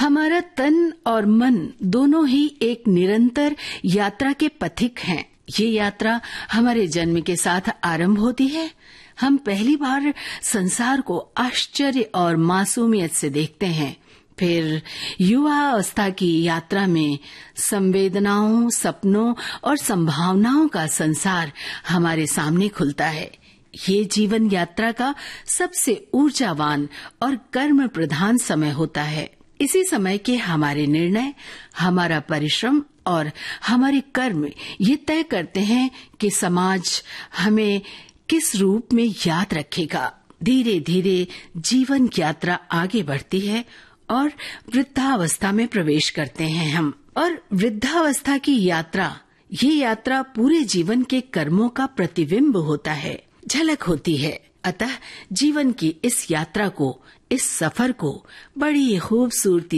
हमारा तन और मन दोनों ही एक निरंतर यात्रा के पथिक हैं। ये यात्रा हमारे जन्म के साथ आरंभ होती है। हम पहली बार संसार को आश्चर्य और मासूमियत से देखते हैं। फिर युवा अवस्था की यात्रा में संवेदनाओं, सपनों और संभावनाओं का संसार हमारे सामने खुलता है। ये जीवन यात्रा का सबसे ऊर्जावान और कर्म प्रधान समय होता है। इसी समय के हमारे निर्णय, हमारा परिश्रम और हमारे कर्म ये तय करते हैं कि समाज हमें किस रूप में याद रखेगा। धीरे धीरे जीवन यात्रा आगे बढ़ती है और वृद्धावस्था में प्रवेश करते हैं हम। और वृद्धावस्था की यात्रा, ये यात्रा पूरे जीवन के कर्मों का प्रतिबिंब होता है, झलक होती है। अतः जीवन की इस यात्रा को, इस सफर को बड़ी खूबसूरती